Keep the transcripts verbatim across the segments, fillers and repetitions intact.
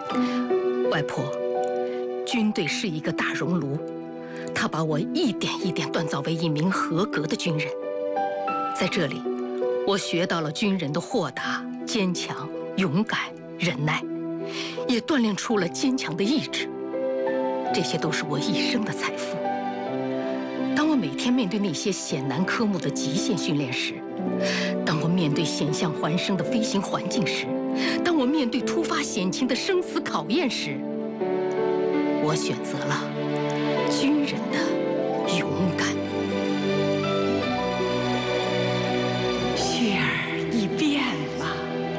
外婆，军队是一个大熔炉，它把我一点一点锻造为一名合格的军人。在这里，我学到了军人的豁达、坚强、勇敢、忍耐，也锻炼出了坚强的意志。这些都是我一生的财富。当我每天面对那些险难科目的极限训练时，当我面对险象环生的飞行环境时，当我面对突发险情的生死考验时，我选择了军人的勇敢。 雪儿，你变了。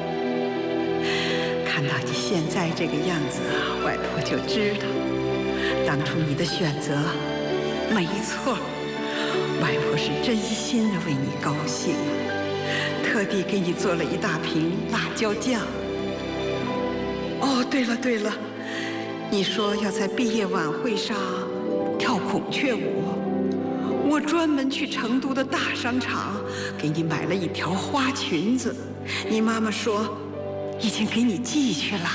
看到你现在这个样子，外婆就知道，当初你的选择没错。外婆是真心的为你高兴，特地给你做了一大瓶辣椒酱。哦，对了对了，你说要在毕业晚会上跳孔雀舞，我专门去成都的大商场给你买了一条花裙子，你妈妈说已经给你寄去了。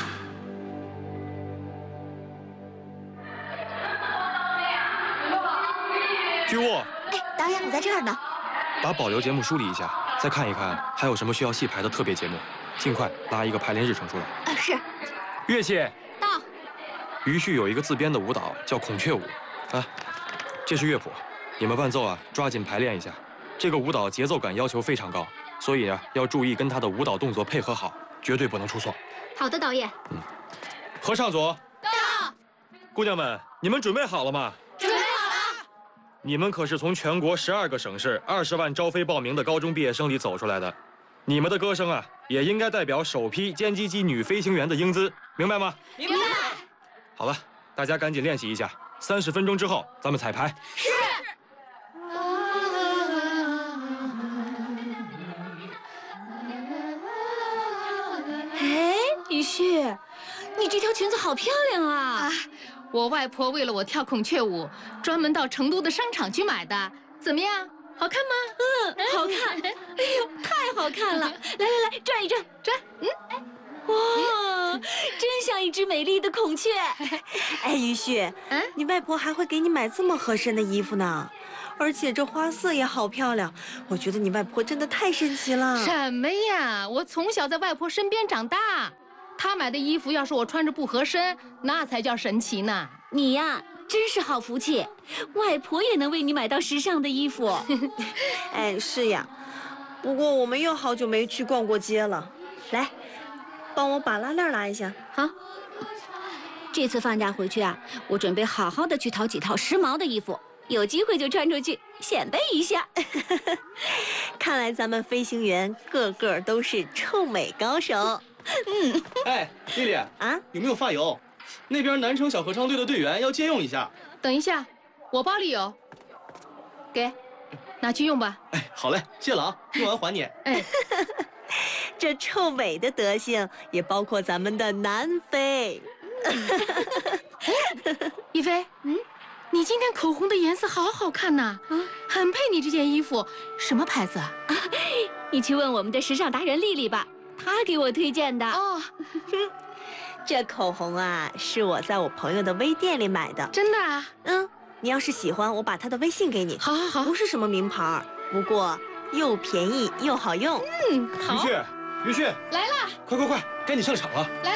居务， 哎，导演，我在这儿呢。 把保留节目梳理一下，再看一看还有什么需要细排的特别节目，尽快拉一个排练日程出来。 啊，是。 乐器到。 于旭有一个自编的舞蹈叫孔雀舞，啊，这是乐谱，你们伴奏啊，抓紧排练一下。这个舞蹈节奏感要求非常高，所以啊，要注意跟他的舞蹈动作配合好，绝对不能出错。 好的，导演。 嗯，合唱组到。 姑娘们，你们准备好了吗？ 准备好了。 你们可是从全国十二个省市、二十万招飞报名的高中毕业生里走出来的，你们的歌声啊，也应该代表首批歼击机女飞行员的英姿，明白吗？ 明白。 好了，大家赶紧练习一下，三十分钟之后咱们彩排。 是。哎，于旭，你这条裙子好漂亮啊！ 啊，我外婆为了我跳孔雀舞，专门到成都的商场去买的。怎么样，好看吗？ 嗯，好看。哎呦，太好看了！来来来，转一转， 转。嗯， 哇，真像一只美丽的孔雀。 哎，于旭，嗯，你外婆还会给你买这么合身的衣服呢，而且这花色也好漂亮。我觉得你外婆真的太神奇了。 什么呀？我从小在外婆身边长大，她买的衣服要是我穿着不合身，那才叫神奇呢。 你呀，真是好福气，外婆也能为你买到时尚的衣服。 哎，是呀，不过我们又好久没去逛过街了。来，帮我把拉链拉一下。 好。这次放假回去啊，我准备好好的去淘几套时髦的衣服，有机会就穿出去显摆一下。 看来咱们飞行员个个都是臭美高手。 嗯。哎，丽丽啊，有没有发油？那边南城小合唱队的队员要借用一下。 等一下，我包里有，给，拿去用吧。 哎，好嘞，谢了啊，用完还你。 哎。 这臭美的德行也包括咱们的南非。 一菲，嗯，你今天口红的颜色好好看呐，啊，很配你这件衣服。什么牌子啊？ 啊，你去问我们的时尚达人丽丽吧，她给我推荐的。 哦， 这口红啊，是我在我朋友的微店里买的。 真的啊？ 嗯，你要是喜欢，我把他的微信给你。 好，好，好。 不是什么名牌，不过又便宜又好用。 嗯，好。 于旭，于旭， 来了！ 快快快，该你上场了。 来了。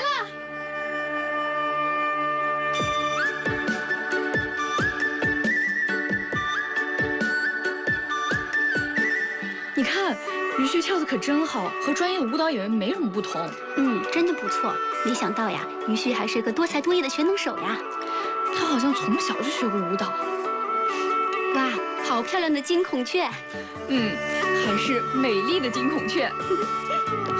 你看，于旭跳的可真好，和专业舞蹈演员没什么不同。 嗯，真的不错。没想到呀，于旭还是个多才多艺的全能手呀。 他好像从小就学过舞蹈。 哇，好漂亮的金孔雀。 嗯，还是美丽的金孔雀。